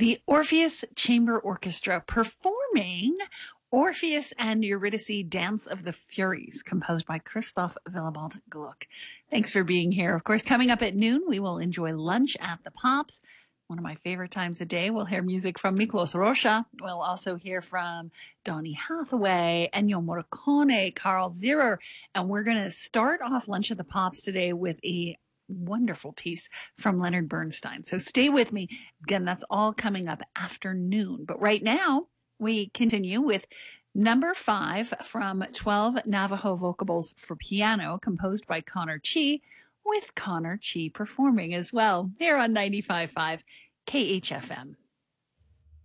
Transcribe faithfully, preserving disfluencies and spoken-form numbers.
The Orpheus Chamber Orchestra performing Orpheus and Eurydice Dance of the Furies, composed by Christoph Willibald Gluck. Thanks for being here. Of course, coming up at noon, we will enjoy lunch at the Pops. One of my favorite times of day. We'll hear music from Miklos Rocha. We'll also hear from Donny Hathaway, Ennio Morricone, Carl Zierer. And we're going to start off Lunch at the Pops today with a wonderful piece from Leonard Bernstein. So stay with me. Again, that's all coming up after noon. But right now, we continue with number five from twelve Navajo Vocables for Piano, composed by Connor Chi, with Connor Chi performing as well, here on ninety-five point five K H F M.